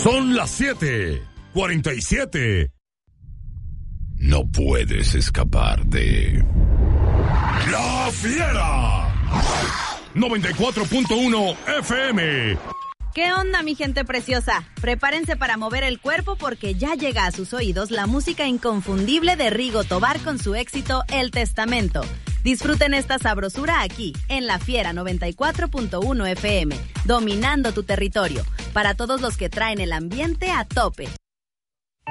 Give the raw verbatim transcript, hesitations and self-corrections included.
Son las siete cuarenta y siete. No puedes escapar de La Fiera noventa y cuatro punto uno F M. ¿Qué onda, mi gente preciosa? Prepárense para mover el cuerpo porque ya llega a sus oídos la música inconfundible de Rigo Tobar con su éxito El Testamento. Disfruten esta sabrosura aquí, en La Fiera noventa y cuatro punto uno F M, dominando tu territorio, para todos los que traen el ambiente a tope.